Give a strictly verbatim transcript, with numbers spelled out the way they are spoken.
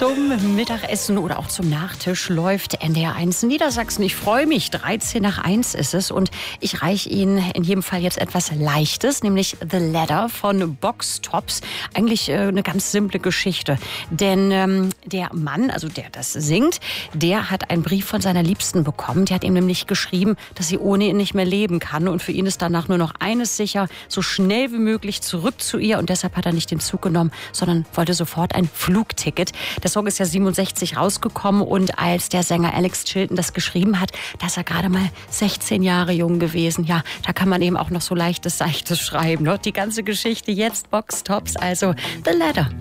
Zum Mittagessen oder auch zum Nachtisch läuft N D R eins Niedersachsen. Ich freue mich, dreizehn nach eins ist es und ich reiche Ihnen in jedem Fall jetzt etwas Leichtes, nämlich The Ladder von Box Tops. Eigentlich äh, eine ganz simple Geschichte, denn ähm, der Mann, also der das singt, der hat einen Brief von seiner Liebsten bekommen. Der hat ihm nämlich geschrieben, dass sie ohne ihn nicht mehr leben kann und für ihn ist danach nur noch eines sicher, so schnell wie möglich zurück zu ihr und deshalb hat er nicht den Zug genommen, sondern wollte sofort ein Flugticket. Der Song ist ja siebenundsechzig rausgekommen und als der Sänger Alex Chilton das geschrieben hat, da ist er gerade mal sechzehn Jahre jung gewesen. Ja, da kann man eben auch noch so leichtes, seichtes schreiben. Ne? Die ganze Geschichte jetzt Box Tops, also The Ladder.